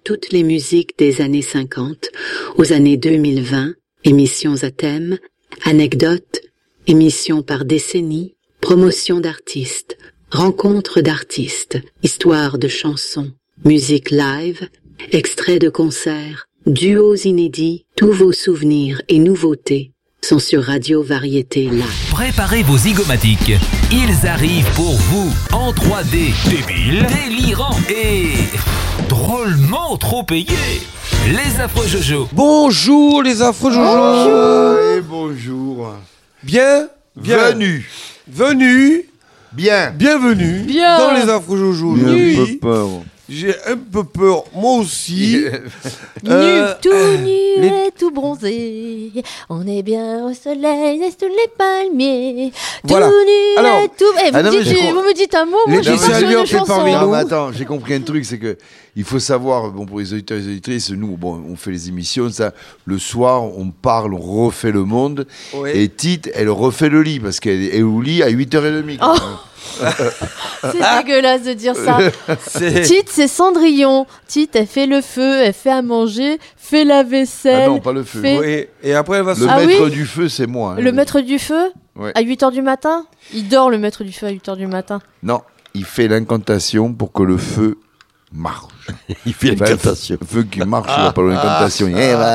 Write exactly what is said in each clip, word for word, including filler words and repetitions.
toutes les musiques des années cinquante aux années deux mille vingt, émissions à thème, anecdotes, émissions par décennie, promotion d'artistes, rencontres d'artistes, histoires de chansons, musique live, extraits de concerts, duos inédits, tous vos souvenirs et nouveautés sont sur Radio Variété Live. Préparez vos zygomatiques. Ils arrivent pour vous en trois D. Débile, délirant et drôlement trop payés. Les affreux Jojo. Bonjour les affreux Jojo. Bonjour. Et bonjour. Bien, bien. Venu. Venu. Bien. Bienvenue Bien. dans les affreux Jojo. J'ai Oui. un peu peur. J'ai un peu peur, moi aussi. Nu, tout nu les- et tout bronzé. On est bien au soleil et sous les palmiers. Voilà. Tout nu Alors- et tout. Eh, vous, Ah non, me mais dites, j'ai- vous me dites un mot, moi Les je Laetitia pars sur Lyon une fait chanson. parmi Non, nous. mais attends, j'ai compris un truc, c'est que il faut savoir, bon, pour les auditeurs et les auditrices, nous, bon, on fait les émissions, ça, le soir, on parle, on refait le monde, Oui. et Tite, elle refait le lit, parce qu'elle est au lit à huit heures trente. Oh. C'est dégueulasse de dire ça. C'est- Tite, c'est Cendrillon. Tite, elle fait le feu, elle fait à manger, fait la Ah vaisselle. non, pas le feu. fait- Oui. Et après elle va se. Le Ah maître oui du feu, c'est moi. hein. Le maître du feu Ouais. à huit heures du matin. Il dort le maître du feu à huit heures du matin. Non, il fait l'incantation pour que le feu marche. Il fait Enfin, l'incantation. Le feu qui marche, il appelle l'incantation.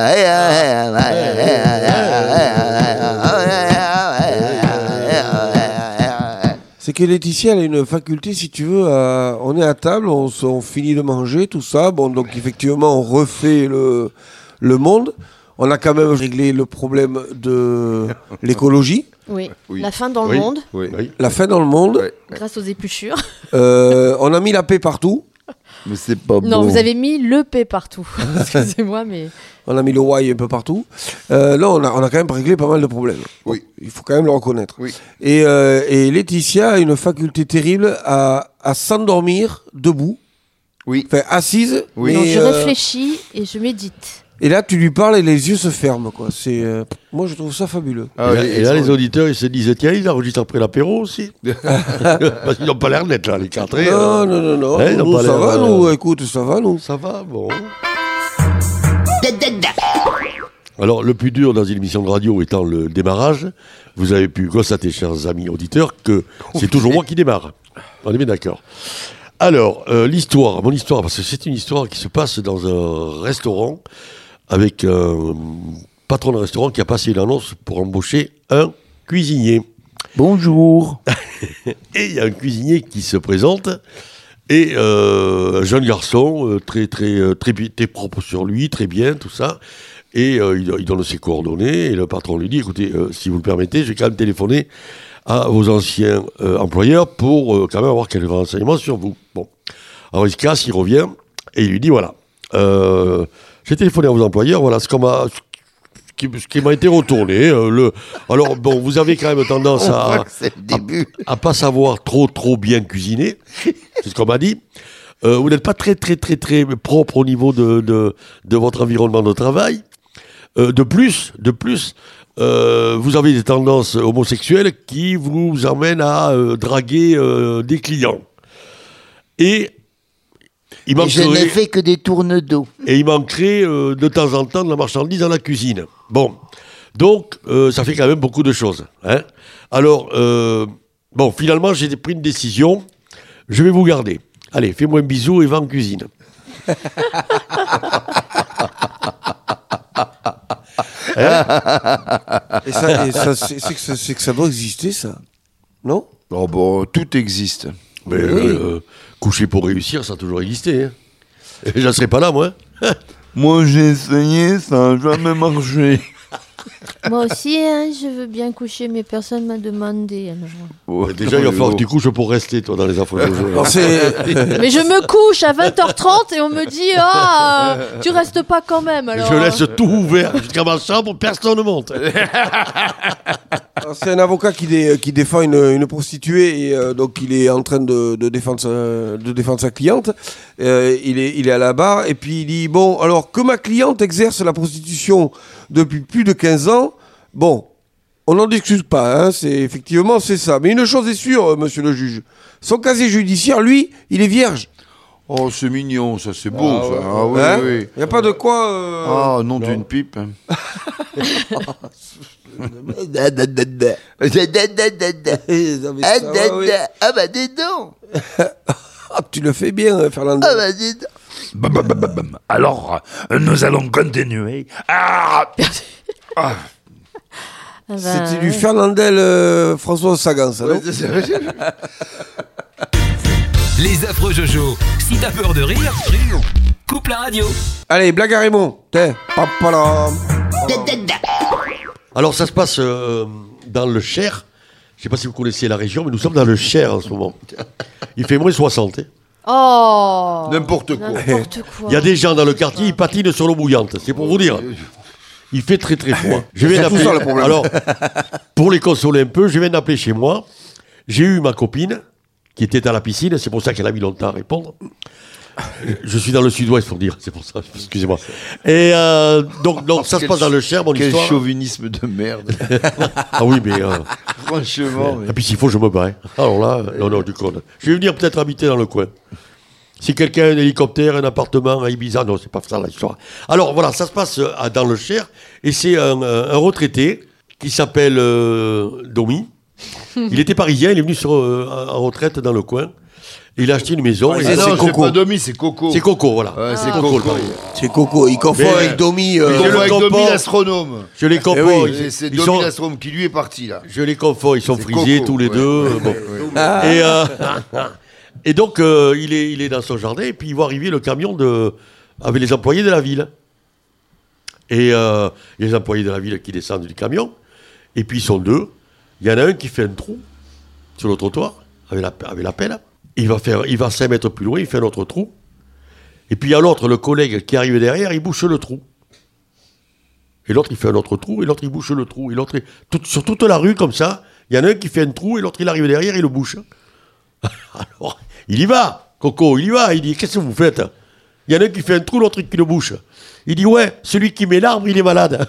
C'est que Laetitia, elle a une faculté, si tu veux, à- on est à table, on, s- on finit de manger, tout ça. Bon, donc effectivement, on refait le, le monde. On a quand même réglé le problème de l'écologie, Oui. Oui. La faim dans Oui. le monde, Oui. Oui. la faim dans le monde. Ouais. grâce aux épluchures. Euh, on a mis la paix partout. Mais c'est pas Non, bon. vous avez mis le P partout. Excusez-moi, mais. On a mis le Y un peu partout. Euh, là, on a, on a quand même réglé pas mal de problèmes. Oui. Il faut quand même le reconnaître. Oui. Et, euh, et Laetitia a une faculté terrible à, à s'endormir debout, Oui. enfin assise. Oui. Non, mais, je euh, réfléchis et je médite. Et là, tu lui parles et les yeux se ferment, quoi. C'est, euh, moi, je trouve ça fabuleux. Ah, et, là, les- et là, les auditeurs, ils se disent, tiens, ils enregistrent après l'apéro aussi. Parce qu'ils n'ont pas l'air net, là, les quatre. hein. Non, non, non, non. Ouais, ils ont Nous, pas ça l'air, va, euh, nous. Écoute, ça va, nous. Ça va, bon. Alors, le plus dur dans une émission de radio étant le démarrage, vous avez pu constater, chers amis auditeurs, que c'est toujours moi qui démarre. On est bien d'accord. Alors, euh, l'histoire, mon histoire, parce que c'est une histoire qui se passe dans un restaurant avec un patron de restaurant qui a passé une annonce pour embaucher un cuisinier. Bonjour. Et il y a un cuisinier qui se présente, et euh, un jeune garçon, euh, très, très, euh, très, bi- très propre sur lui, très bien, tout ça. Et euh, il, il donne ses coordonnées, et le patron lui dit, écoutez, euh, si vous le permettez, je vais quand même téléphoner à vos anciens euh, employeurs pour euh, quand même avoir quelques renseignements sur vous. Bon. Alors il se casse, il revient, et il lui dit, voilà, euh, j'ai téléphoné à vos employeurs, voilà ce qu'on m'a... Ce qui, ce qui m'a été retourné. euh, le... Alors, bon, vous avez quand même tendance On à, voit que c'est le début. à pas savoir trop trop bien cuisiner, c'est ce qu'on m'a dit. Euh, vous n'êtes pas très très très très propre au niveau de, de, de votre environnement de travail. Euh, de plus, de plus, euh, vous avez des tendances homosexuelles qui vous emmènent à euh, draguer euh, des clients. Et il Et je manquerait, n'ai fait que des tournes d'eau. et il manquerait euh, de temps en temps de la marchandise dans la cuisine. Bon, donc euh, ça fait quand même beaucoup de choses. Hein. Alors, euh, bon, finalement, j'ai pris une décision. Je vais vous garder. Allez, fais-moi un bisou et va en cuisine. Et ça, et ça, c'est, c'est que ça, c'est que ça doit exister, ça. Non? Oh, bon, tout existe. Mais Oui. euh, coucher pour réussir, ça a toujours existé. Hein. Et je ne serais pas là, moi. Moi, j'ai essayé, ça n'a jamais marché. Moi aussi, hein, je veux bien coucher, mais personne m'a demandé. alors. Oh, Déjà, il va falloir que tu couches pour rester, toi, dans les affreux Jojo. Alors, c'est... Mais je me couche à vingt heures trente et on me dit ah, euh, tu restes pas quand même. Alors. Je laisse tout ouvert jusqu'à ma chambre, personne ne monte. Alors, c'est un avocat qui, dé- qui défend une, une prostituée et euh, donc il est en train de, de, défendre, sa, de défendre sa cliente. Euh, il, est, il est à la barre et puis il dit bon, alors que ma cliente exerce la prostitution depuis plus de quinze ans, bon, on n'en discute pas, hein, c'est, effectivement c'est ça. Mais une chose est sûre, euh, monsieur le juge, son casier judiciaire, lui, il est vierge. Oh, c'est mignon, ça, c'est beau, Ah, ça. ouais. Ah oui, Hein oui. Il n'y a pas de quoi. euh, Ah, non, d'une pipe. Non, mais ça va, oui. Ah bah dis donc. Ah, tu le fais bien, hein, Fernando. Ah bah dis donc. Bam, bam, bam, bam, bam. Alors, euh, nous allons continuer. Ah Ah bah, C'était du ouais. Fernandel euh, François Sagan, ça, non Ouais, c'est ça. Les affreux Jojo. Si t'as peur de rire, rire. Coupe la radio. Allez, blague à Raymond. T'es. Papalam. Alors ça se passe euh, dans le Cher. Je sais pas si vous connaissez la région, mais nous sommes dans le Cher en ce moment. Il fait moins soixante. hein. Oh N'importe quoi. N'importe quoi. Il y a des gens dans le quartier, ils patinent sur l'eau bouillante. C'est pour vous dire. Il fait très très froid. Je viens C'est tout d'appeler. ça, le problème. Alors, pour les consoler un peu, je viens d'appeler chez moi. J'ai eu ma copine qui était à la piscine. C'est pour ça qu'elle a mis longtemps à répondre. Je suis dans le sud-ouest pour dire. C'est pour ça. Excusez-moi. Et euh, donc, donc ça se Quel passe dans le Cher, mon Quel histoire. chauvinisme de merde. Ah oui, mais. euh, Franchement. mais- Et puis s'il faut, je me bats. hein. Alors là, non, non, du con. Je vais venir peut-être habiter dans le coin. Si quelqu'un a un hélicoptère, un appartement à Ibiza, non, c'est pas ça l'histoire. Alors voilà, ça se passe euh, dans le Cher, et c'est un, un retraité qui s'appelle euh, Domi. Il était parisien, il est venu sur, euh, en retraite dans le coin. Il a acheté une maison. Ouais, et Ah c'est non, c'est Coco. pas Domi, c'est Coco. c'est Coco, voilà. Ouais, c'est Coco, Coco. le parisien. C'est Coco. Il confond Mais, avec euh, Domi. Il euh, je confond le avec Domi comprends. l'astronome. Je les Eh confonds. oui, ils- Et c'est ils Domi sont- l'astronome qui lui est parti là. Je les confonds, ils sont C'est frisés Coco, tous les ouais, deux. ouais, euh, bon. ouais, ouais. Ah. Et, euh, et donc, euh, il, est, il est dans son jardin, et puis il voit arriver le camion de, avec les employés de la ville. Et euh, les employés de la ville qui descendent du camion, et puis ils sont deux. Il y en a un qui fait un trou sur le trottoir, avec la, avec la pelle. Il va, faire, il va cinq mètres plus loin, il fait un autre trou. Et puis il y a l'autre, le collègue qui arrive derrière, il bouche le trou. Et l'autre, il fait un autre trou, et l'autre, il bouche le trou. Et l'autre, il- tout- sur toute la rue, comme ça, il y en a un qui fait un trou, et l'autre, il arrive derrière, il le bouche. Alors, il y va, Coco, il y va. Il dit, qu'est-ce que vous faites? Il y en a un qui fait un trou, l'autre qui le bouche. Il dit, ouais, celui qui met l'arbre, il est malade.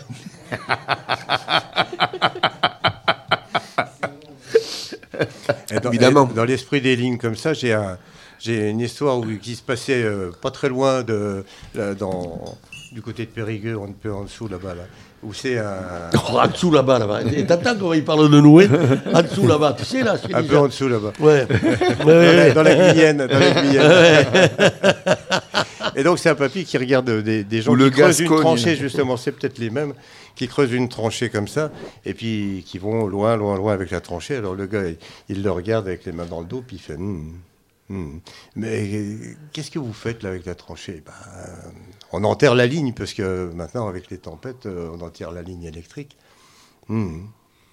Et dans, Évidemment. et dans l'esprit des lignes comme ça, j'ai un, j'ai une histoire où, qui se passait euh, pas très loin de, là, dans, du côté de Périgueux, un peu en dessous là-bas, là, où c'est un, Oh, en dessous là-bas, là-bas. Et t'entends comment il parle de nous, hein? En dessous là-bas, tu sais, là, c'est un peu déjà- en dessous là-bas. Ouais. Dans la, dans la Guyenne, dans la Guyenne. Et donc c'est un papy qui regarde des, des gens Ou qui le creusent une Gascogne. tranchée, justement, c'est peut-être les mêmes, qui creusent une tranchée comme ça, et puis qui vont loin, loin, loin avec la tranchée. Alors le gars, il, il le regarde avec les mains dans le dos, puis il fait Hum, hum. Mais euh, qu'est-ce que vous faites là avec la tranchée? Ben, euh, on enterre la ligne, parce que maintenant, avec les tempêtes, euh, on enterre la ligne électrique. Hum.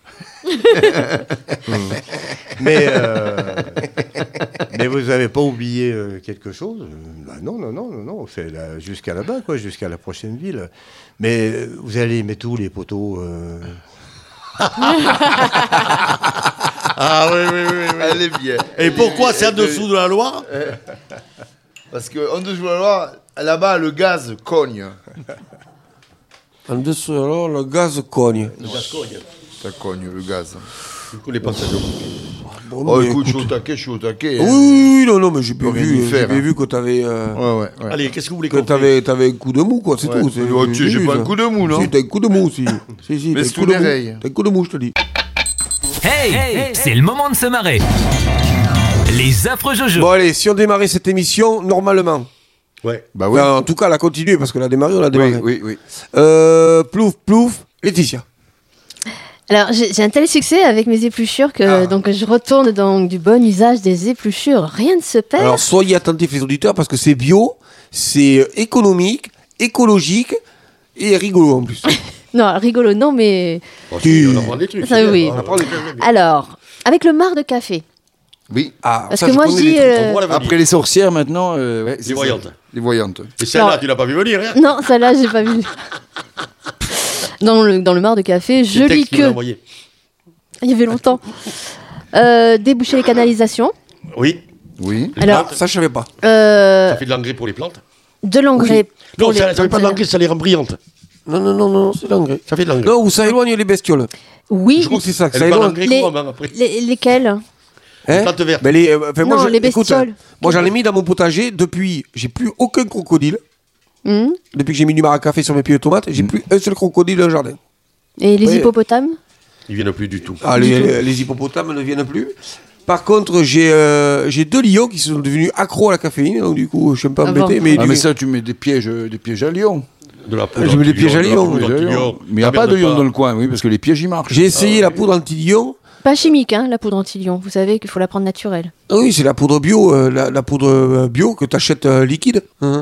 Hum. Mais, euh, mais vous n'avez pas oublié euh, quelque chose? Euh, bah non, non, non, non, non, c'est là- jusqu'à là-bas, quoi, jusqu'à la prochaine ville. Mais euh, vous allez mettre où les poteaux? euh Ah oui, oui, oui, oui. Elle est bien. Et pourquoi c'est en dessous de la Loire? Parce qu'en dessous de la Loire, là-bas, le gaz cogne. En dessous, alors, le gaz cogne. Ça cogne, le gaz. Je connais pas ça. Bon, Oh, mais écoute, je suis au taquet, je suis au taquet. Oui, hein. oui, oui, non, non, mais j'ai bien rien vu, y j'ai faire, bien hein. vu que t'avais, euh, Ouais, ouais, ouais. Allez, qu'est-ce que vous voulez que qu'on fasse? t'avais, t'avais un coup de mou, quoi, c'est Ouais. tout. c'est- Oh, tu, j'ai vu, pas ça. un coup de mou, non? Si, t'as un coup de mou, si. si, si, Mais t'as un sous coup de les mou. rails. T'as un coup de mou, je te dis. Hey, hey, c'est le moment de se marrer. Les affreux Jojo. Bon, allez, si on démarrait cette émission, normalement. Ouais. Bah oui. Enfin, en tout cas, la continuer, parce que la démarrer, on l'a démarré. Oui, oui, oui. Euh, plouf, plouf, Laetitia. Alors, j'ai j'ai un tel succès avec mes épluchures que donc, je retourne dans du bon usage des épluchures. Rien ne se perd. Alors, soyez attentifs, les auditeurs, parce que c'est bio, c'est euh, économique, écologique et rigolo en plus. Non, rigolo, non, mais... Bon, si, on apprend des trucs. Ça, c'est bien. oui. On apprend des trucs. Alors, avec le marc de café. Oui. Ah, Parce ça, que je moi, je connais dis... des trucs. euh, On voit l'avenir. Après les sorcières, maintenant. euh, ouais, c'est Les ça. voyantes. Les voyantes. Et celle-là, Alors- tu l'as pas vu venir, hein? Non, celle-là, j'ai pas vu. Dans le, dans le marc de café, je Le lis texte qu'il m'a que... envoyé. Il y avait longtemps. Euh, déboucher les canalisations. Oui. Oui. Alors, Ah, ça, je savais pas. euh, Ça fait de l'engrais pour les plantes. de l'engrais. Non, pour les ça, ça fait pas de plantes. l'engrais, ça les rend brillantes. Non, non, non, non, c'est l'engrais. Ça fait de l'engrais. Non, où ça éloigne les bestioles. Oui, Je crois que c'est ça, que Elle ça est pas éloigne. l'engrais Les- qu'on va après. les- lesquels? Hein plantes vertes. Ben, les, euh, enfin, moi, Non, je- les écoute, bestioles. moi, j'en ai mis dans mon potager. Depuis, j'ai plus aucun crocodile. Hum. Depuis que j'ai mis du maracafé sur mes pieds de tomates, j'ai plus un seul crocodile dans le jardin. Et les Oui. hippopotames? Ils viennent plus du tout. Ah, les, les- les hippopotames ne viennent plus. Par contre, j'ai euh, j'ai deux lions qui sont devenus accros à la caféine, donc du coup, je suis un peu Ah embêté. bon. mais Ah, du- mais ça, tu mets des pièges, euh, des pièges à lion. De la poudre Je mets des pièges à anti-lion, lion. de la poudre Des lions. anti-lion. Mais il n'y a Ça pas de merde lion dans le coin, oui, parce que les pièges, ils marchent. J'ai essayé la poudre anti-lion. Pas chimique, hein, la poudre anti-lion. Vous savez qu'il faut la prendre naturelle. Ah oui, c'est la poudre bio, euh, la, la poudre euh, bio que tu achètes liquide. Hein.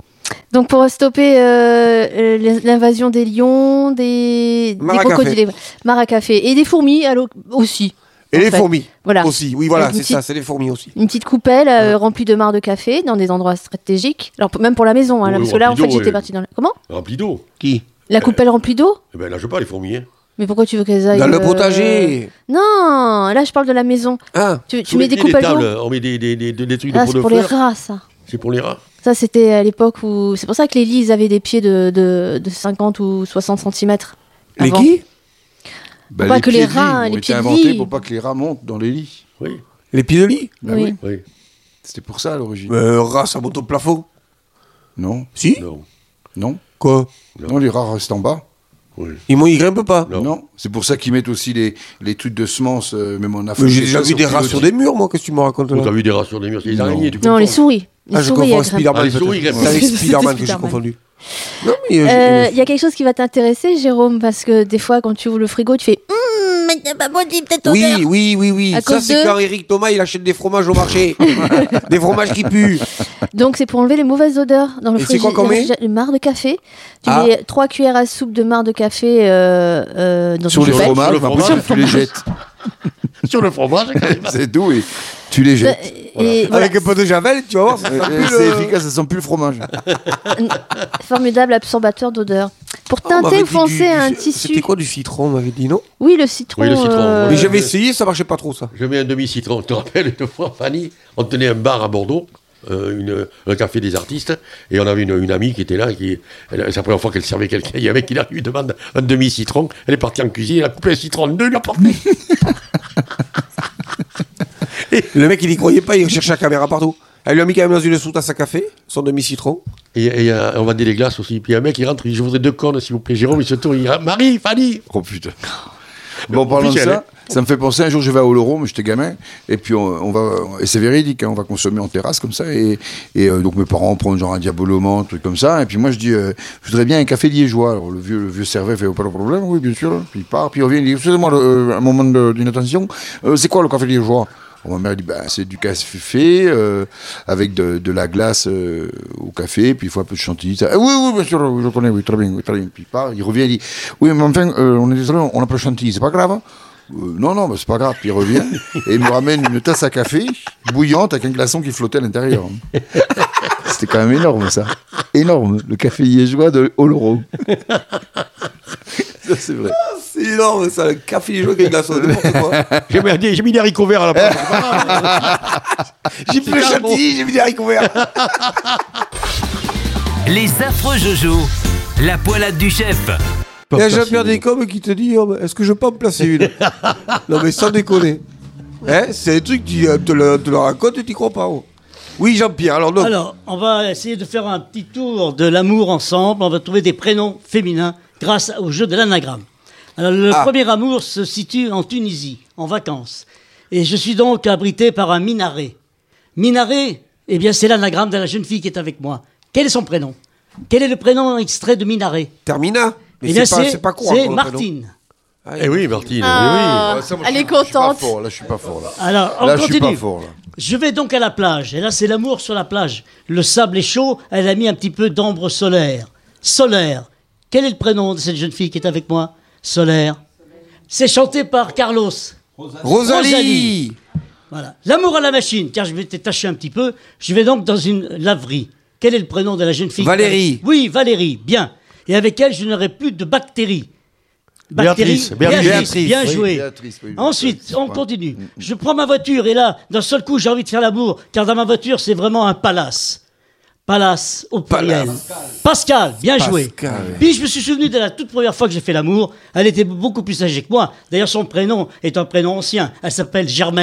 Donc pour stopper euh, euh, l'invasion des lions, des, des Maracafé. crocodiles, maracafé et des fourmis alors, aussi. Et en les fait. fourmis Voilà. aussi. Oui, voilà, Avec une c'est ça, petite- c'est les fourmis aussi. Une petite coupelle euh, remplie de marc de café dans des endroits stratégiques. Alors p- même pour la maison, hein, là, Oui, parce que là en remplie fait d'eau, j'étais oui. partie dans la... Comment? Rempli d'eau. Qui La coupelle remplie d'eau? Eh ben, là, je pas les fourmis. Hein. Mais pourquoi tu veux qu'elles aillent Dans le euh, potager. Non, là je parle de la maison. Ah, Tu, tu Sous mets les des pieds des coupelles tables, d'eau? on met des, des, des, des trucs de Ah, peau c'est de pour les fleurs. rats ça. C'est pour les rats. Ça c'était à l'époque où... C'est pour ça que les lits ils avaient des pieds de, de, de cinquante ou soixante centimètres. les qui Bah, Faut pas que les pieds de lit rats, ont les été pieds de inventés lit. pour pas que les rats montent dans les lits. Oui. Les pieds de lit Bah Oui. oui. Oui. C'était pour ça à l'origine. euh, Rat, ça monte au plafond. Non, Si Non. non, Quoi non, les rats restent en bas. Oui. Ils, m'ont- ils grimpent pas. Non. Non, c'est pour ça qu'ils mettent aussi les, les trucs de semences, euh, même en Afrique. Mais j'ai et déjà ça, vu des rats pilotis. sur des murs, moi, qu'est-ce que tu me racontes Vous là avez vu des rats sur des murs, c'est les Non. araignées, tu Non, les comprends. souris. Les Ah, je souris, confonds elles grimpent. Spider-Man. Ah, les souris, peut-être. grimpent. C'est avec C'était Spider-Man que j'ai Spider-Man. confondu. Non, mais. euh, Euh, j'ai- Il y a quelque chose qui va t'intéresser, Jérôme, parce que des fois, quand tu ouvres le frigo, tu fais Hum, mais c'est pas possible, cette Oui, odeur. oui, oui, oui. À Ça, cause c'est de- quand Eric Thomas il achète des fromages au marché. Des fromages qui puent. Donc, c'est pour enlever les mauvaises odeurs dans le Et c'est quoi qu'on met Le marc de café. Tu Ah. mets trois cuillères à soupe de marc de café euh, euh, dans Sur une les coupelle. fromages, Sur le après, fromage. tu les jettes. Sur le fromage, C'est doux et tu les jettes. Et voilà, Avec un peu de javel, tu vas voir. Ça Et- sent et plus C'est le- efficace, ça sent plus le fromage. formidable absorbateur d'odeur. Pour Oh, on m'avait teinter ou dit foncer du- un du- tissu. C'était quoi du citron, on m'avait dit, non Oui, le citron. Oui, le citron, euh, ouais. Mais j'avais essayé, ça marchait pas trop, ça. je mets un demi-citron. Tu te rappelles, une fois, Fanny, on tenait un bar à Bordeaux, euh, une, un café des artistes, et on avait une, une amie qui était là, qui, elle- c'est la première fois qu'elle servait quelqu'un, il y avait qui là, lui demande un demi-citron, elle est partie en cuisine, elle a coupé un citron en deux, il l'a porté. Le mec, il y croyait pas, il cherchait la caméra partout. Elle lui a mis quand même dans une sous-tasse à café, son demi-citron. Et, et euh, on vendait les glaces aussi. Puis un mec, il rentre, il dit, je voudrais deux cornes, s'il vous plaît. Jérôme, il se tourne, il dit, ah, Marie, Fanny. Oh putain. Bon, en parlant de Officiel, ça, ça me fait penser, un jour je vais à Oloron, mais j'étais gamin, et puis on, on va, et c'est véridique, hein, on va consommer en terrasse comme ça, et, et euh, donc mes parents prennent genre un diabolomant, un truc comme ça, et puis moi je dis, euh, je voudrais bien un café liégeois. Alors le vieux, le vieux serveur fait, oh, pas de problème, oui bien sûr, puis il part, puis il revient, il dit, excusez-moi, euh, un moment de- d'inattention, euh, c'est quoi le café liégeois? Alors, ma mère dit, bah, c'est du café euh, avec de, de la glace euh, au café, puis il faut un peu de chantilly. Ça. Ah, oui, oui, bien sûr, oui, je connais, oui, très bien, oui, très bien. Puis il part, il revient, il dit, oui, mais enfin, euh, on est désolé, on n'a pas de chantilly, c'est pas grave, hein? Euh, non, non, bah, c'est pas grave. Puis il revient et il me ramène une tasse à café bouillante avec un glaçon qui flottait à l'intérieur. C'était quand même énorme, ça. Énorme. Le café liégeois de Oloron. Ça, c'est vrai. C'est énorme, ça, le café liégeois avec des glaçons, n'importe quoi. J'ai mis, j'ai mis des haricots verts à la place. J'ai plus le C'est chantilly, j'ai mis des haricots verts. Les affreux Jojo, la poilade du chef. Il y a Jean-Pierre Descombes qui te dit, oh, bah, est-ce que je peux en placer une? Non, mais sans déconner. Hein, c'est un truc, tu euh, te le, te le racontes et tu crois pas. Oh. Oui, Jean-Pierre, alors donc. Alors, on va essayer de faire un petit tour de l'amour ensemble. On va trouver des prénoms féminins grâce au jeu de l'anagramme. Alors, le Ah. premier amour se situe en Tunisie, en vacances. Et je suis donc abrité par un minaret. Minaret, eh bien, c'est l'anagramme de la jeune fille qui est avec moi. Quel est son prénom? Quel est le prénom extrait de Minaret? Termina. Mais Eh bien, c'est pas, c'est c'est pas courant. c'est comme Martine. prénom. Eh oui, Martine, Ah, Ouais, ça, moi, elle je est suis- Je suis pas contente. fort, là, je suis pas fort, là. Alors, on Là, je suis continue. pas fort, là. Je vais donc à la plage. Et là, c'est l'amour sur la plage. Le sable est chaud. Elle a mis un petit peu d'ambre solaire. Solaire. Quel est le prénom de cette jeune fille qui est avec moi? Solaire. C'est chanté par Carlos. Rosalie. Rosalie. Voilà. L'amour à la machine, car je vais t'attacher un petit peu. Je vais donc dans une laverie. Quel est le prénom de la jeune fille? Valérie. Oui, Valérie, bien. Et avec elle, je n'aurai plus de bactéries. Béatrice, Béatrice, Béatrice. bien Oui, joué. Béatrice, oui, Ensuite, Béatrice, on ouais. continue. Je prends ma voiture et là, d'un seul coup, j'ai envie de faire l'amour, car dans ma voiture, c'est vraiment un palace. Palace au pluriel. Pascal, bien joué. Pascal, oui. Puis je me suis souvenu de la toute première fois que j'ai fait l'amour. Elle était beaucoup plus âgée que moi. D'ailleurs, son prénom est un prénom ancien. Elle s'appelle Germaine.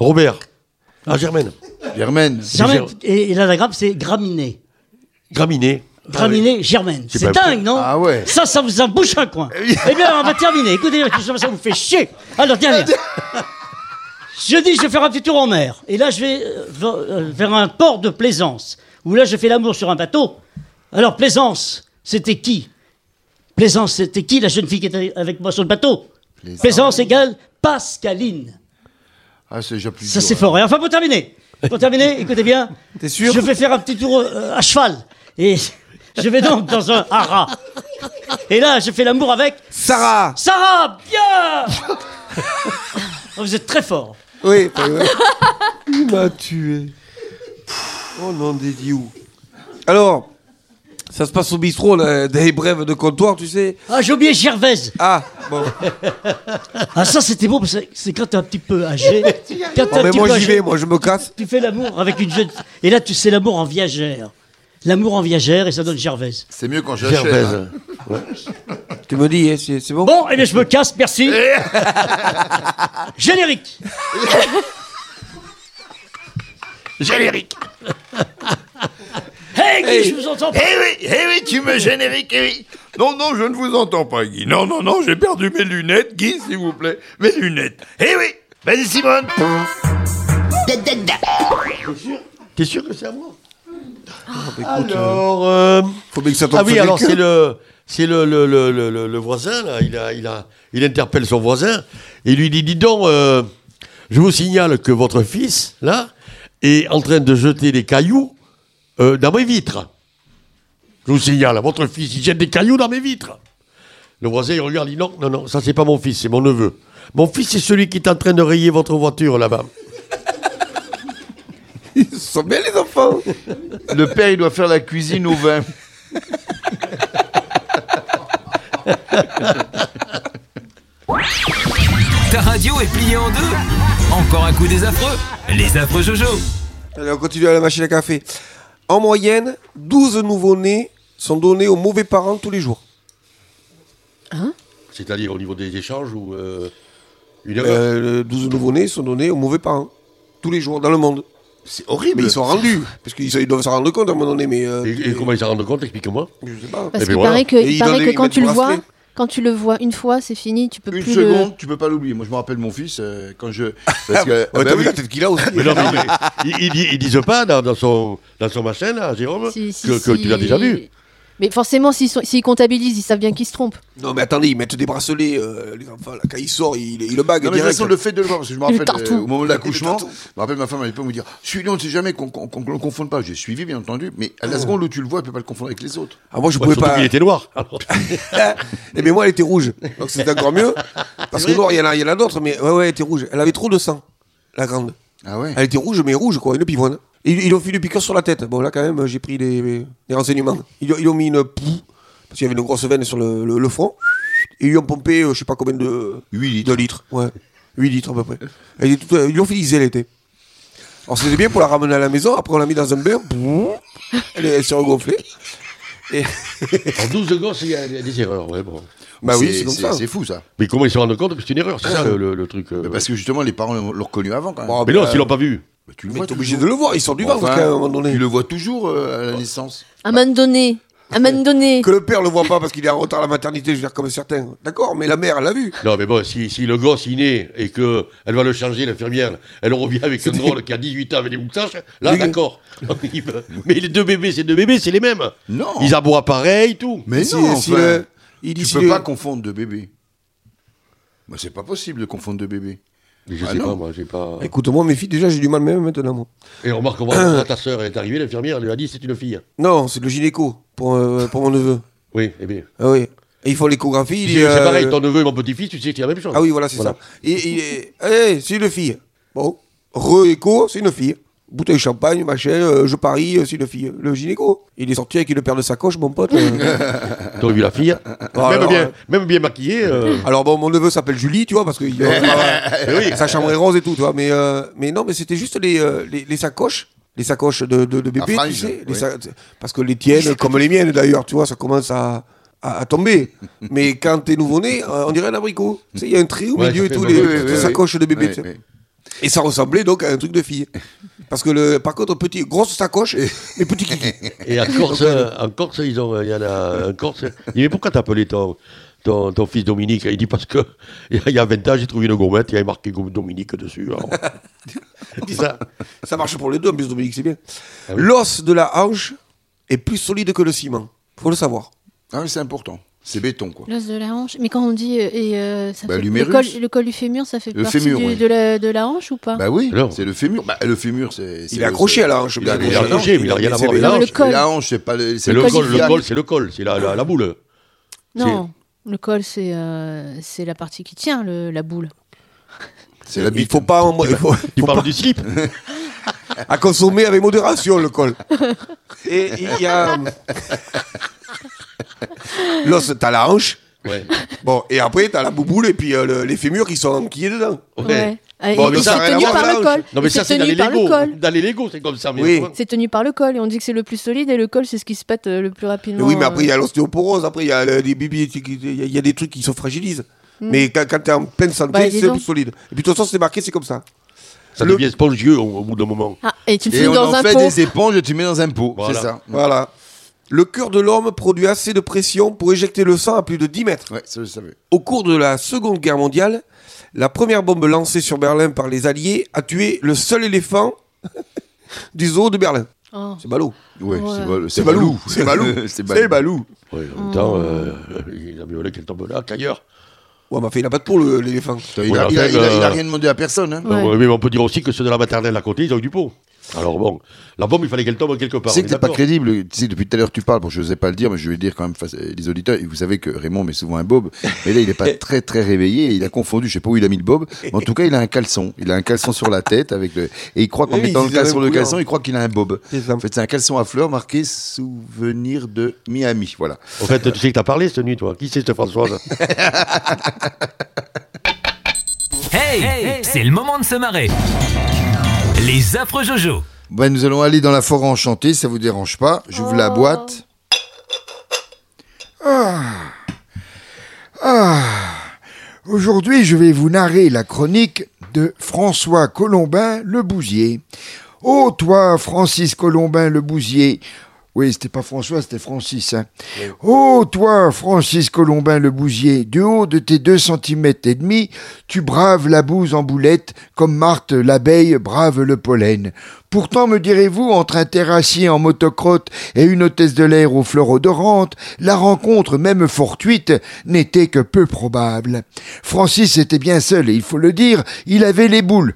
Robert. Ah, Germaine. Germaine. Germaine. Et, et l'anagramme, c'est graminé. Graminé. Graminé, Ah, oui. Germaine. C'est C'est pas dingue, non? Ah ouais. Ça, ça vous embouche un coin. Eh bien, on va terminer. Écoutez, ça vous fait chier. Alors, dernier. Je dis, je vais faire un petit tour en mer. Et là, je vais euh, vers, euh, vers un port de Plaisance, où là, je fais l'amour sur un bateau. Alors, Plaisance, c'était qui? Plaisance, c'était qui la jeune fille qui était avec moi sur le bateau? Plaisance, Plaisance égale Pascaline. Ah, c'est déjà plus Ça, dur, c'est hein. fort. Et enfin, pour terminer, pour terminer, écoutez bien. T'es sûr? Je vais faire un petit tour euh, à cheval. Et je vais donc dans un haras. Et là, je fais l'amour avec... Sarah. Sarah, bien. Vous êtes très fort. Oui, bah, ouais. Il m'a tué. Oh non, des dieux. Alors, ça se passe au bistrot, là, des brèves de comptoir, tu sais. Ah, j'ai oublié Gervaise. Ah, bon. Ah, ça, c'était beau, parce que c'est quand t'es un petit peu âgé. Quand t'es Bon, un mais petit moi, peu j'y âgé, vais, moi, je me casse. tu fais l'amour avec une jeune... Et là, tu sais l'amour en viagère. L'amour en viagère, et ça donne Gervaise. C'est mieux quand j'achète. Gervaise. Hein. Ouais. Tu me dis, hein, c'est c'est bon? Bon, eh bien, je me casse, merci. Générique. Générique. Hey, Guy, je vous entends pas. Eh oui, eh oui, tu me génériques, eh oui. Non, non, je ne vous entends pas, Guy. Non, non, non, j'ai perdu mes lunettes, Guy, s'il vous plaît. Mes lunettes. Eh oui, vas-y, Simone. T'es sûr que c'est à moi? Ah, écoute, Alors, euh, faut bien que ça tombe ah oui, sur alors quelqu'un. c'est le, c'est le, le, le, le, le- le voisin là. Il a, il a, il interpelle son voisin et lui dit, dis donc, euh, je vous signale que votre fils là est en train de jeter des cailloux euh, dans mes vitres. Je vous signale, votre fils il jette des cailloux dans mes vitres. Le voisin il regarde, il dit non, non, non, ça c'est pas mon fils, c'est mon neveu. Mon fils c'est celui qui est en train de rayer votre voiture là-bas. Ils sont bien, les enfants. Le père, il doit faire la cuisine au vin. Ta radio est pliée en deux. Encore un coup des affreux. Les affreux Jojo. Allez, on continue à la machine à café. En moyenne, douze nouveau-nés sont donnés aux mauvais parents tous les jours. C'est-à-dire au niveau des échanges ou euh, une erreur. Euh, douze nouveau-nés sont donnés aux mauvais parents tous les jours dans le monde. C'est horrible. Mais ils sont rendus, parce qu'ils ils doivent se rendre compte à un moment donné. Mais euh, Et, et comment ils s'en rendent compte? Explique-moi. je sais pas. Parce Eh ben qu'il voilà. paraît que, Et il ils paraît donnent que des- quand ils tu mettent le des vois, bracelets. quand tu le vois une fois, c'est fini, tu peux Une plus seconde, le... tu peux pas l'oublier. Moi, je me rappelle mon fils euh, quand je. Parce que, Ouais, ah bah t'as vu oui. la tête qu'il a aussi. Mais non, mais, mais ils, ils, disent- ils disent pas dans, dans son, dans son machin, là, Jérôme, Si- si- que, que si- tu l'as déjà vu. Mais forcément, s'ils sont- s'ils comptabilisent, ils savent bien qu'ils se trompent. Non, mais attendez, ils mettent des bracelets, euh, les enfants. Là, quand il sort, il, il le bague Non, mais de toute direct. façon, le fait de le voir, parce que je me Le rappelle, tartou. euh, au moment de l'accouchement, Le je tartou. me rappelle ma femme, elle peut me dire, suis-le, on ne sait jamais qu'on qu'on- qu'on ne le confonde pas. J'ai suivi, bien entendu, mais à la seconde où tu le vois, elle ne peut pas le confondre avec les autres. Ah, moi, je Ouais, pouvais surtout pas. qu'il était noir. Alors. Eh bien, moi, elle était rouge. Donc, c'était encore mieux. Parce que noir, il y en a, il y en a d'autres, mais ouais, ouais, elle était rouge. Elle avait trop de sang, la grande. Ah ouais. Elle était rouge, mais rouge, quoi, une pivoine. Ils, ils lui ont fait une piqûre sur la tête. Bon, là, quand même, j'ai pris des, des renseignements. Ils, lui- ils lui ont mis une poux, parce qu'il y avait une grosse veine sur le, le, le front. Et ils lui ont pompé, euh, je sais pas combien de. huit litres. De litres, ouais. huit litres à peu près. Elle était toute- ils lui ont fait liser, elle était. Alors, c'était bien pour la ramener à la maison. Après, on l'a mis dans un bain. Elle, elle s'est regonflée. Et... En douze gosses, il y a il y a des erreurs. Ouais, bon. Bah oui, c'est comme ça. C'est fou, ça. Mais comment ils se rendent compte que c'est une erreur? C'est ça le, le- le truc. euh, Mais parce que justement, les parents l'ont l'ont reconnu avant, quand même. Bon, Mais non, bah, s'ils l'ont pas vu. Mais tu le Mais vois t'es obligé toujours. de le voir, ils sortent du ventre Enfin, quand même, à un moment donné. Tu le vois toujours euh, à la naissance. À un moment donné, à un moment donné. Que le père le voit pas parce qu'il est en retard à la maternité, je veux dire, comme certains. D'accord, mais la mère, elle l'a vu. Non, mais bon, si, si le gosse il naît et qu'elle va le changer, l'infirmière, elle revient avec un drôle qui a dix-huit ans avec des moustaches, là, Oui. d'accord. Mais les deux bébés, c'est deux bébés, c'est les mêmes. Non. Ils aboient pareil, tout. Mais Si- non, si enfin, le- il dit tu si peux le- pas confondre deux bébés. Moi, c'est pas possible de confondre deux bébés. Mais je Ah sais non. pas, moi, j'ai pas. Écoute, moi, mes filles, déjà, j'ai du mal même maintenant, moi. Et remarque, comment quand ta sœur est arrivée, l'infirmière lui a dit c'est une fille. Non, c'est le gynéco pour, euh, pour mon neveu. Oui, eh bien. Ah oui. Et ils font l'échographie. Si il c'est est, euh, pareil, ton neveu et mon petit-fils, tu sais que c'est la même chose. Ah oui, voilà, c'est Voilà. ça. Et il est. Eh, c'est une fille. Bon. Re-écho, c'est une fille. Bouteille de champagne, machin, euh, je parie, euh, c'est une fille. Le gynéco. Il est sorti avec une paire de sacoches, mon pote. euh. T'as vu la fille même, alors, bien, euh, même bien maquillée. euh, Alors bon, mon neveu s'appelle Julie, tu vois, parce que il, oui, sa chambre est rose et tout, tu vois. Mais, euh, mais non, mais c'était juste les, euh, les, les sacoches, les sacoches de, de, de bébé, tu frange, sais. Les oui. sa- Parce que les tiennes, comme les miennes d'ailleurs, tu vois, ça commence à, à, à tomber. Mais quand t'es nouveau-né, euh, on dirait un abricot. Tu sais, il y a un trait au Ouais, milieu ça et fait tout, mal. les, Oui, oui, les oui, sacoches de bébé, Oui, tu sais. oui. Et ça ressemblait donc à un truc de fille. Parce que, le, par contre, petit, grosse sacoche et petit kiki. Et en Corse, en Corse, ils ont, il y en a un Corse. Il dit, mais pourquoi t'as appelé ton, ton, ton fils Dominique? Il dit, parce que il y a vingt ans, j'ai trouvé une gourmette, il y avait marqué Dominique dessus. Alors. ça, ça marche pour les deux, en plus, Dominique, c'est bien. Ah oui. L'os de la hanche est plus solide que le ciment. Faut le savoir. Ah oui, c'est important. C'est béton, quoi. L'os de la hanche. Mais quand on dit. euh, et, euh, ça Bah, fait, le, l'humérus. col, le col du fémur, ça fait Le partie fémur, du- oui. de, la, de la hanche ou pas? Bah oui, Alors. c'est le fémur. Bah, le fémur, c'est. c'est Il est le- accroché à la hanche. Il est bien Il sûr. est accroché, mais il n'a rien à voir avec Non, la le hanche. col. La hanche, c'est pas le. C'est le col col, du le fiac. col, c'est le col, c'est la, la, la boule. Non, le col, c'est euh, c'est la partie qui tient le, la boule. C'est la Il bite. faut pas. en- Il faut, Tu faut parles pas du slip. à consommer avec modération, le col. Et il y a. L'os, t'as la hanche. Ouais. Bon, et après, t'as la bouboule et puis euh, le- les fémurs qui sont enquillés dedans. Ouais. Ah, Bon, et mais et ça a c'est rien à tenu voir par avec le la col. Non, mais Et ça, c'est c'est dans tenu les par le Lego. col. Dans les Lego, c'est comme ça. Mais Oui. autrement- C'est tenu par le col et on dit que c'est le plus solide et le col c'est ce qui se pète euh, le plus rapidement. Oui, mais après, il y a euh. l'ostéoporose, après, il y a le- des bibis, il y, a- il y a des trucs qui se fragilisent. Mais quand, quand t'es en pleine santé, Bah, dis c'est donc. plus solide. Et puis, de toute façon, c'est marqué, c'est comme ça. Ça Le- devient spongieux au, au bout d'un moment. Ah, et tu le Et fous on dans en un fait pot. des éponges et tu mets dans un pot. Voilà. C'est ça. Voilà. Le cœur de l'homme produit assez de pression pour éjecter le sang à plus de dix mètres. Ouais, ça je savais. Au cours de la Seconde Guerre mondiale, la première bombe lancée sur Berlin par les Alliés a tué le seul éléphant du zoo de Berlin. Oh. C'est ballot. Ouais, Ouais. c'est Balou. C'est Balou. C'est Balou. C'est C'est Balou. Balou. Ouais, en même temps, euh, il a mieux volé qu'elle tombe là qu'ailleurs. Ouais, mais enfin, il n'a pas de peau, le- l'éléphant. Il a, Ouais, il, a, enfin, il, a, il a euh, rien demandé à personne. Hein. Ouais. Euh, mais on peut dire aussi que ceux de la maternelle à côté, ils ont eu du pot. Alors bon, la bombe, il fallait qu'elle tombe quelque Tu part. sais on que est t'es pas d'accord. crédible. Tu sais, depuis tout à l'heure tu parles. Bon, je n'osais pas le dire, mais je vais le dire quand même face les auditeurs. Et vous savez que Raymond met souvent un bob, mais là il n'est pas très très réveillé. Et il a confondu. Je sais pas où il a mis le bob, mais en tout cas il a un caleçon. Il a un caleçon sur la tête avec le. Et il croit qu'en Oui, mettant le c'est la caleçon même le couleur. caleçon, il croit qu'il a un bob. C'est ça. En fait, c'est un caleçon à fleurs marqué souvenir de Miami. Voilà. En fait, tu sais que t'as parlé cette nuit, toi. Qui c'est cette Françoise? Hey, c'est le moment de se marrer. Les affreux Jojo. Ben, nous allons aller dans la forêt enchantée, ça vous dérange pas. J'ouvre la boîte. Ah. Ah. Aujourd'hui, je vais vous narrer la chronique de François Colombin le Bousier. Ô toi, Francis Colombin le Bousier. Oui, c'était pas François, c'était Francis. Hein. Ô toi, Francis Colombin le Bousier, du haut de tes deux centimètres et demi, tu braves la bouse en boulette, comme Marthe l'abeille brave le pollen. Pourtant, me direz-vous, entre un terrassier en motocrotte et une hôtesse de l'air aux fleurs odorantes, la rencontre, même fortuite, n'était que peu probable. Francis était bien seul, et il faut le dire, il avait les boules.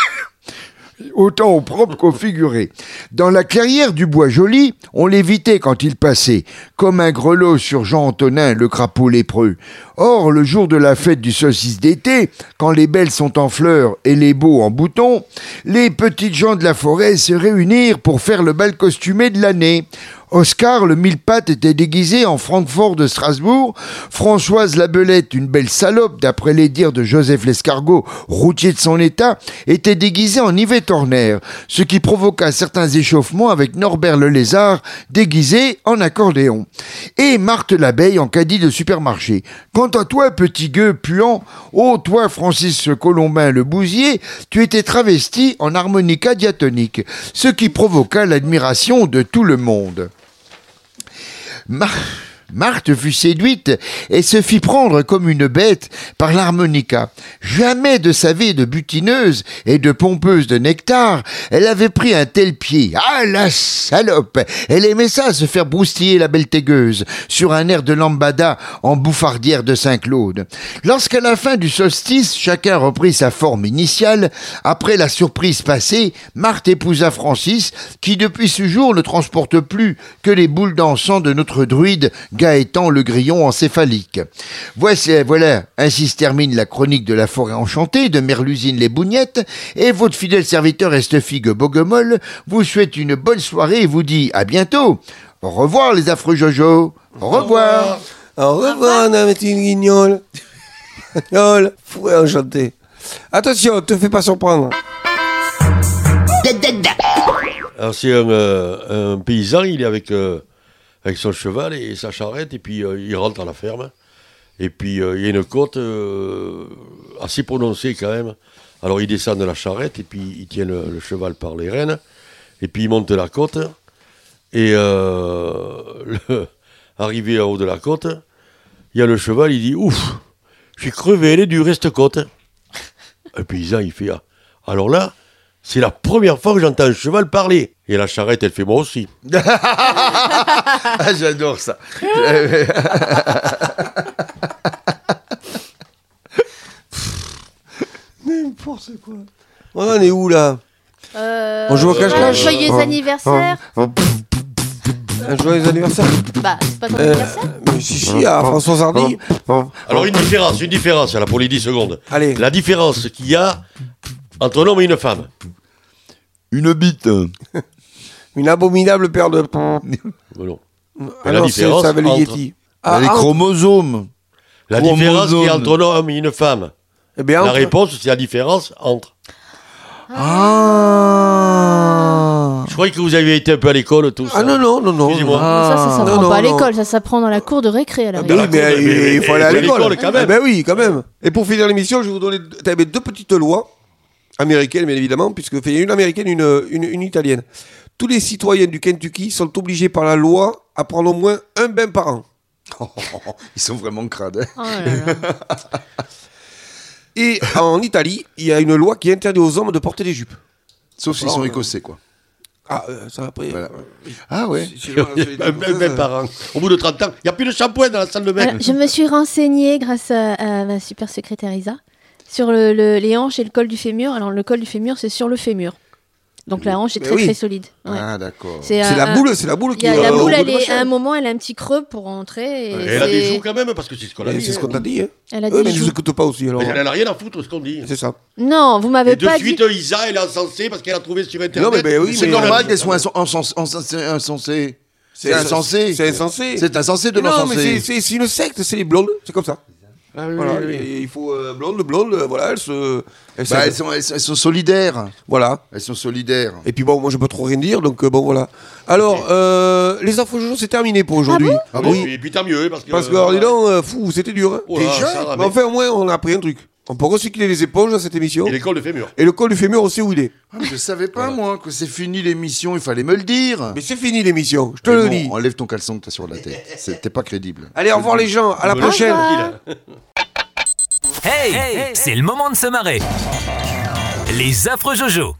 Autant au propre qu'au figuré. Dans la clairière du Bois Joli, on l'évitait quand il passait, comme un grelot sur Jean Antonin, le crapaud lépreux. Or, le jour de la fête du solstice d'été, quand les belles sont en fleurs et les beaux en boutons, les petites gens de la forêt se réunirent pour faire le bal costumé de l'année. Oscar, le mille-pattes, était déguisé en Francfort de Strasbourg. Françoise Labelette, une belle salope, d'après les dires de Joseph Lescargot, routier de son état, était déguisée en Yvette Horner, ce qui provoqua certains échauffements avec Norbert le Lézard, déguisé en accordéon. Et Marthe l'abeille en caddie de supermarché. Quant à toi, petit gueux puant, ô toi, Francis Colombin le Bousier, tu étais travesti en harmonica diatonique, ce qui provoqua l'admiration de tout le monde. Mar- Marthe fut séduite et se fit prendre comme une bête par l'harmonica. Jamais de sa vie de butineuse et de pompeuse de nectar, elle avait pris un tel pied. Ah, la salope! Elle aimait ça, se faire broustiller la belle tégueuse, sur un air de lambada en bouffardière de Saint-Claude. Lorsqu'à la fin du solstice, chacun reprit sa forme initiale, après la surprise passée, Marthe épousa Francis, qui depuis ce jour ne transporte plus que les boules d'encens de notre druide Gaëtan le grillon encéphalique. Voici, voilà, ainsi se termine la chronique de la forêt enchantée de Merlusine les Bougnettes, et votre fidèle serviteur Estefigue Bogomol vous souhaite une bonne soirée et vous dit à bientôt. Au revoir les affreux Jojo. Au revoir. Au revoir, ma petite guignole. Guignole, forêt enchantée. Attention, te fais pas surprendre. Alors c'est un, euh, un paysan, il est avec, euh, avec son cheval et sa charrette, et puis euh, il rentre à la ferme. Et puis euh, il y a une côte euh, assez prononcée quand même, Alors il descend de la charrette et puis il tient le, le cheval par les rênes et puis il monte la côte et euh, le, arrivé en haut de la côte, il y a le cheval, il dit ouf, je suis crevé, elle est dure cette côte. Le paysan il fait ah, alors là, c'est la première fois que j'entends un cheval parler. Et la charrette, elle fait moi aussi. Ah, j'adore ça. N'importe quoi. On en est où là Euh, On joue au cache-cache Joyeux Oh. anniversaire. Un joyeux anniversaire. Bah, c'est pas ton Euh, anniversaire. mais si, si, à François Hardy. Alors une différence, une différence, là, pour les dix secondes. Allez. La différence qu'il y a entre un homme et une femme. Une bite. Une abominable paire de. Bon, non. Ah la non, différence c'est ça avec les entre- Yeti. Ah, les entre- chromosomes. La différence qu'il y a Chromosomes. entre un homme et une femme. Eh bien, La entre- réponse, c'est la différence entre. Ah. Je croyais que vous aviez été un peu à l'école, tous. Ah non, non, non, non. Excusez-moi. ça, ça s'apprend non, non, pas à non. l'école, ça s'apprend dans la cour de récré à la Ah rigueur. ben oui, mais, mais- il- il faut aller à mais- l'école. l'école, quand même. Ah ben oui, quand même. Et pour finir l'émission, je vais vous donner eh ben, deux petites lois américaines, bien évidemment, puisque il y a une américaine et une, une, une italienne. Tous les citoyens du Kentucky sont obligés par la loi à prendre au moins un bain par an. Ils sont vraiment crades. hein. Oh là là. Et en Italie, il y a une loi qui interdit aux hommes de porter des jupes. Sauf s'ils Alors, sont euh, écossais, quoi. Ah, euh, ça après. Voilà. euh, Ah ouais. si- si je vois la société Un bel française, par an. Au bout de trente ans, il n'y a plus de shampoing dans la salle de bain. Alors, je me suis renseignée grâce à, à ma super secrétaire Isa sur le, le- les hanches et le col du fémur. Alors le col du fémur, c'est sur le fémur. Donc la hanche est Mais très oui. très solide. Ouais. Ah d'accord. C'est un- la un- boule, c'est la boule Il qui y a est la au boule, bout elle de est, machin. à un moment, elle a un petit creux pour rentrer. Et Et elle a des c'est- joues quand même, parce que c'est ce qu'on a Et dit. C'est ce hein. qu'on t'a dit. Hein. Elle a Eux, des mais ils joues. nous écoutent pas aussi. Alors. Mais elle n'a rien à foutre de ce qu'on dit. C'est ça. Non, vous m'avez Et de pas suite, dit. Isa, elle est encensée parce qu'elle a trouvé sur Internet. Non, mais ben oui, C'est mais- normal qu'elles soient insen- insens- insens- insensées. C'est insensé. C'est insensé. C'est insensé de Mais non, mais c'est- l'encenser. c'est c'est une secte, c'est les blondes, c'est comme ça. Ah oui, Voilà, oui, oui. et il faut euh, blonde, blonde, euh, voilà, elles se. Elles Bah, se- elles, sont, elles, elles sont solidaires. Voilà. Elles sont solidaires. Et puis bon, moi je peux trop rien dire, donc euh, bon voilà. Alors, euh, les infos jojo, c'est terminé pour aujourd'hui. Ah bon Et puis tant mieux, parce que. Parce que, alors, dis donc, euh, fou, c'était dur. Hein. Oh là, ça va, Mais enfin, au moins, on a appris un truc. On peut recycler les éponges dans cette émission. Et l'école de fémur. Et le col du fémur, on sait où il est. Ah, mais je savais pas, moi, que c'est fini l'émission. Il fallait me le dire. Mais c'est fini l'émission, je te Mais le bon, dis. enlève ton caleçon que t'as sur la tête. C'était pas crédible. Allez, au revoir les gens, à la Au prochaine. Hey, c'est le moment de se marrer. Les affreux Jojo.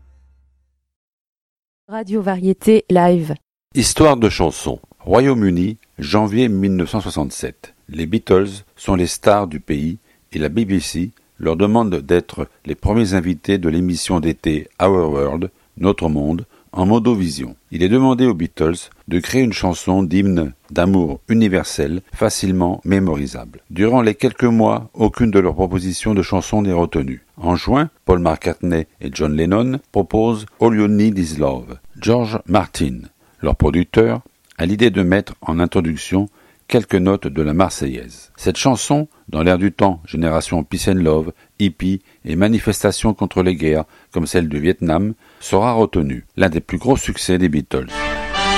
Radio Variété Live. Histoire de chanson. Royaume-Uni, janvier mille neuf cent soixante-sept. Les Beatles sont les stars du pays et la B B C leur demande d'être les premiers invités de l'émission d'été Our World, Notre Monde, en modovision. Il est demandé aux Beatles de créer une chanson d'hymne d'amour universel, facilement mémorisable. Durant les quelques mois, aucune de leurs propositions de chanson n'est retenue. En juin, Paul McCartney et John Lennon proposent All You Need Is Love. George Martin, leur producteur, a l'idée de mettre en introduction quelques notes de la Marseillaise. Cette chanson, dans l'air du temps, génération Peace and Love, hippie et manifestation contre les guerres, comme celle du Vietnam, sera retenue, l'un des plus gros succès des Beatles.